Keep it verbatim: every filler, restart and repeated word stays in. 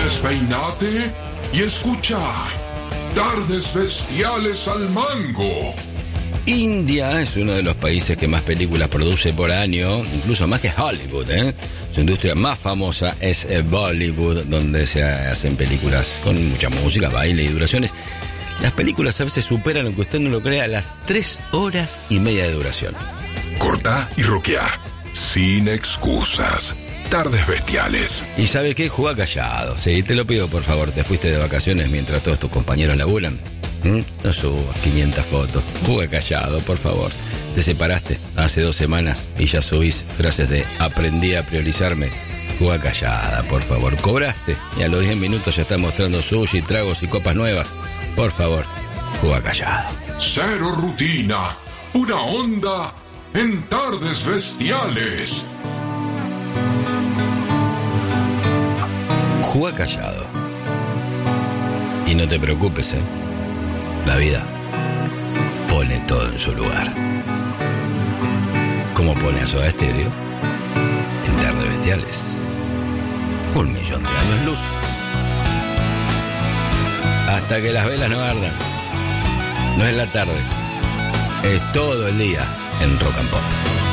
Despeinate y escucha Tardes Bestiales al Mango. India es uno de los países que más películas produce por año, incluso más que Hollywood, ¿eh? Su industria más famosa es Bollywood, donde se hacen películas con mucha música, baile y duraciones. Las películas a veces superan, aunque usted no lo crea, las tres horas y media de duración. Corta y roquea, sin excusas. Tardes Bestiales. ¿Y sabe qué? Juega callado. Sí, te lo pido, por favor. Te fuiste de vacaciones mientras todos tus compañeros laburan. ¿Mm? No subas quinientas fotos. Juega callado, por favor. Te separaste hace dos semanas y ya subís frases de aprendí a priorizarme. Juega callada, por favor. Cobraste y a los diez minutos ya estás mostrando sushi, tragos y copas nuevas. Por favor, juega callado. Cero rutina. Una onda en Tardes Bestiales. Juega callado. Y no te preocupes, ¿eh? La vida pone todo en su lugar. Como pone a Soda Stereo en Tardes Bestiales. Un millón de años luz. Hasta que las velas no ardan. No es la tarde. Es todo el día en Rock and Pop.